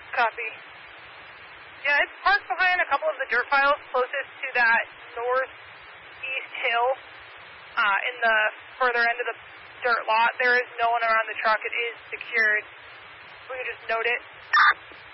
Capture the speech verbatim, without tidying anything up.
Copy. Yeah, it's parked behind a couple of the dirt piles closest to that northeast hill uh, in the further end of the dirt lot. There is no one around the truck. It is secured. We can just note it.